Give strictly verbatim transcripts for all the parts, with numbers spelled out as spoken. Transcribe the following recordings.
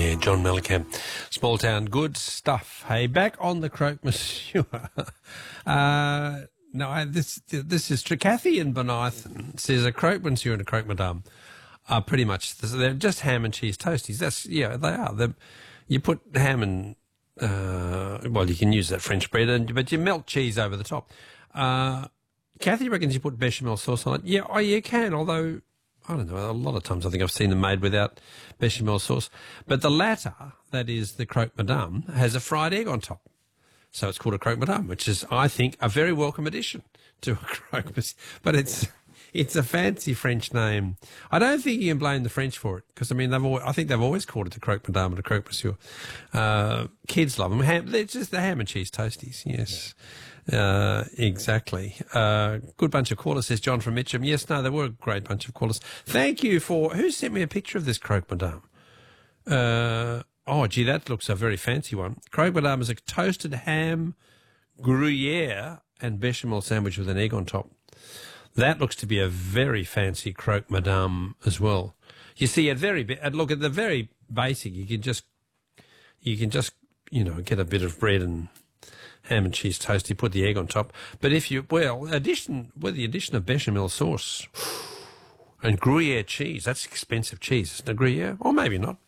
Yeah, John Mellencamp. Small town, good stuff. Hey, back on the Croque Monsieur. uh, no, I, this this is true. Kathy in Bonithan says a Croque Monsieur and a Croque Madame are pretty much, they're just ham and cheese toasties. That's, yeah, they are. They're, you put ham and, uh, well, you can use that French bread, and, but you melt cheese over the top. Uh, Kathy reckons you put bechamel sauce on it. Yeah, oh, you can, although, I don't know, a lot of times I think I've seen them made without bechamel sauce. But the latter, that is the Croque Madame, has a fried egg on top. So it's called a Croque Madame, which is, I think, a very welcome addition to a Croque Monsieur. But it's it's a fancy French name. I don't think you can blame the French for it, because, I mean, they've always, I think they've always called it a Croque Madame and a Croque Monsieur. Uh, kids love them. Ham, they're just the ham and cheese toasties, yes. Uh, exactly. Uh, good bunch of callers, says John from Mitcham. Yes, no, they were a great bunch of callers. Thank you for, who sent me a picture of this Croque Madame? Uh, oh, gee, that looks a very fancy one. Croque Madame is a toasted ham, Gruyere and bechamel sandwich with an egg on top. That looks to be a very fancy Croque Madame as well. You see, at very, look, at the very basic, you can just, you can just, you know, get a bit of bread and ham and cheese toasty, put the egg on top. But if you, well, addition, with the addition of bechamel sauce and Gruyere cheese, that's expensive cheese, isn't it, Gruyere? Or maybe not.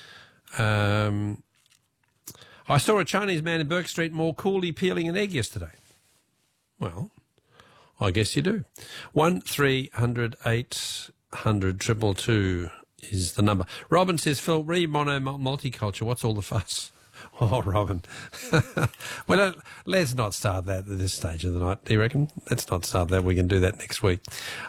Um, I saw a Chinese man in Burke Street more coolly peeling an egg yesterday. Well, I guess you do. One three hundred eight hundred triple two is the number. Robin says, Phil, re-mono multicultural, what's all the fuss? Oh, Robin. Well, uh, let's not start that at this stage of the night, do you reckon? Let's not start that. We can do that next week.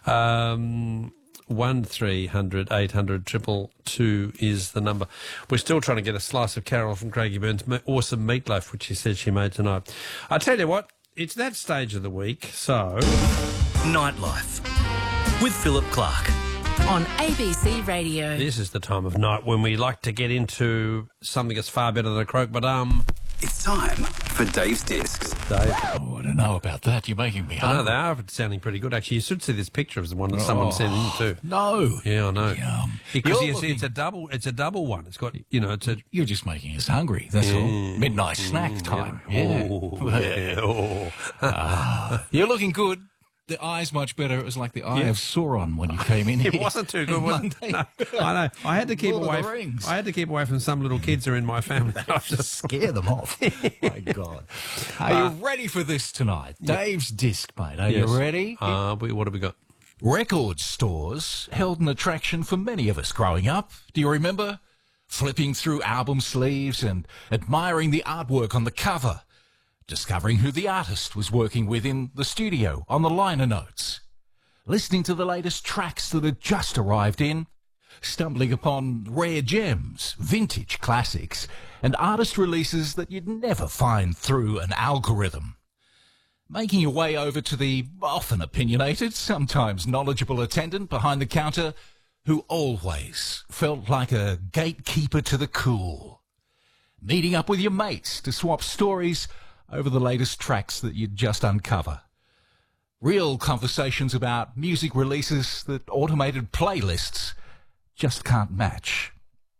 Um, one three hundred eight hundred triple two is the number. We're still trying to get a slice of Carol from Craigie Burns' awesome meatloaf, which she said she made tonight. I tell you what, it's that stage of the week, so... Nightlife with Philip Clark. On A B C Radio. This is the time of night when we like to get into something that's far better than a Croque Madame. It's time for Dave's Discs. Dave. Oh, I don't know about that. You're making me I hungry. know, they are sounding pretty good. Actually, you should see this picture of the one that someone Oh, sent in too. No. Yeah, I know. Yum. Because You're you see, looking- it's a double. It's a double one. It's got, you know, it's a You're just making us hungry, that's all. Midnight snack time. Yeah. Oh, yeah. Oh. Ah, you're looking good. The eye's much better. It was like the eye Yeah. of Sauron when you came in here. It wasn't too good, was it? Monday. No, I know. I had to keep Lord of away. the Rings. I had to keep away from some little kids who are in my family. I just Scare them off. My God. Are you ready for this tonight? Dave's Disc, mate. Are Yes. you ready? Uh, we, what have we got? Record stores held an attraction for many of us growing up. Do you remember? Flipping through album sleeves and admiring the artwork on the cover. Discovering who the artist was working with in the studio on the liner notes. Listening to the latest tracks that had just arrived in. Stumbling upon rare gems, vintage classics, and artist releases that you'd never find through an algorithm. Making your way over to the often opinionated, sometimes knowledgeable attendant behind the counter who always felt like a gatekeeper to the cool. Meeting up with your mates to swap stories over the latest tracks that you'd just uncover. Real conversations about music releases that automated playlists just can't match.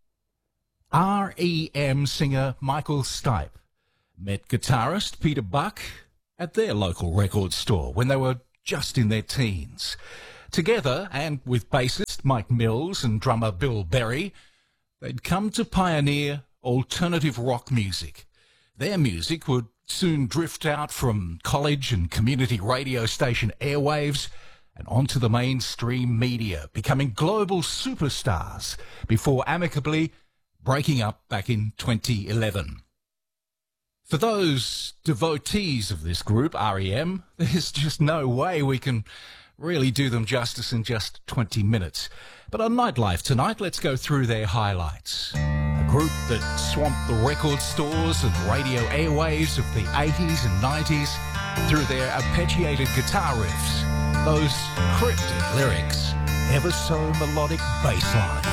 R E M singer Michael Stipe met guitarist Peter Buck at their local record store when they were just in their teens. Together, and with bassist Mike Mills and drummer Bill Berry, they'd come to pioneer alternative rock music. Their music would soon drift out from college and community radio station airwaves and onto the mainstream media, becoming global superstars before amicably breaking up back in twenty eleven. For those devotees of this group, R E M, there's just no way we can really do them justice in just twenty minutes. But on Nightlife tonight, let's go through their highlights. A group that swamped the record stores and radio airwaves of the eighties and nineties through their arpeggiated guitar riffs, those cryptic lyrics, ever so melodic bass line.